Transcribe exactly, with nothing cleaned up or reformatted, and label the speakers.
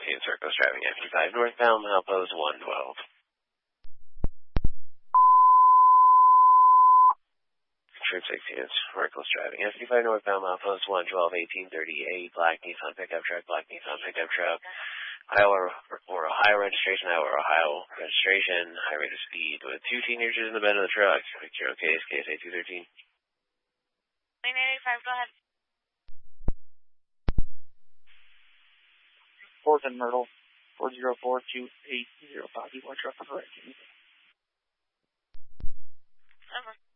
Speaker 1: sixteen, Circles driving F D five northbound, milepost one twelve. Trip sixteen, Circles driving F D five northbound, milepost one twelve, eighteen thirty-eight, black Nissan pickup truck, black Nissan pickup truck, Iowa or Ohio registration, Iowa or Ohio registration, high rate of speed with two teenagers in the bed of the truck. Zero case, case A two thirteen.
Speaker 2: Lane eight eighty-five, go ahead.
Speaker 3: fourth and Myrtle, four zero four two eight zero five. You want truck for right.
Speaker 2: Over.